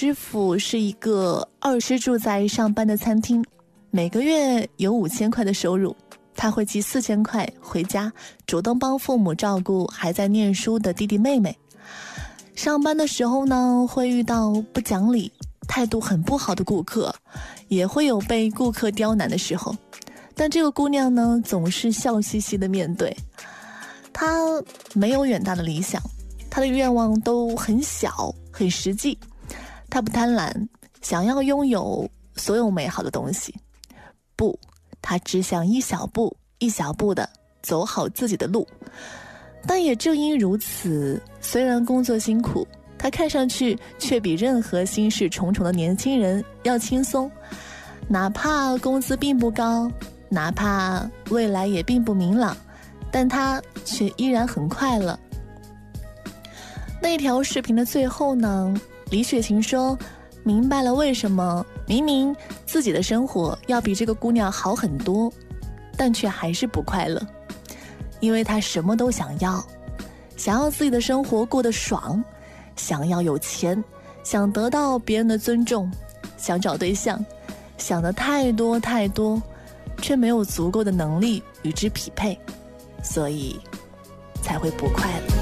师傅是一个二师住在上班的餐厅，每个月有5000块的收入，他会寄4000块回家，主动帮父母照顾还在念书的弟弟妹妹。上班的时候呢，会遇到不讲理、态度很不好的顾客，也会有被顾客刁难的时候，但这个姑娘呢，总是笑嘻嘻的面对。她没有远大的理想，她的愿望都很小很实际。她不贪婪，想要拥有所有美好的东西，不，她只想一小步一小步的走好自己的路。但也正因如此，虽然工作辛苦，她看上去却比任何心事重重的年轻人要轻松。哪怕工资并不高，哪怕未来也并不明朗，但她却依然很快乐。那条视频的最后呢，李雪琴说明白了为什么明明自己的生活要比这个姑娘好很多，但却还是不快乐。因为她什么都想要，想要自己的生活过得爽，想要有钱，想得到别人的尊重，想找对象，想的太多太多，却没有足够的能力与之匹配，所以才会不快乐。